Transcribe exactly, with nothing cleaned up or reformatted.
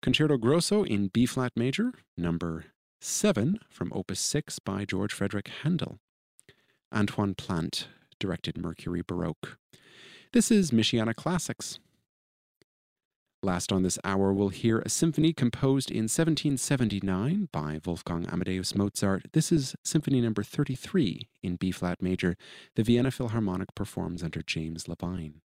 Concerto Grosso in B-flat major, number seven from Opus six by George Frederick Handel. Antoine Plant directed Mercury Baroque. This is Michiana Classics. Last on this hour, we'll hear a symphony composed in seventeen seventy-nine by Wolfgang Amadeus Mozart. This is Symphony number thirty-three in B-flat major. The Vienna Philharmonic performs under James Levine.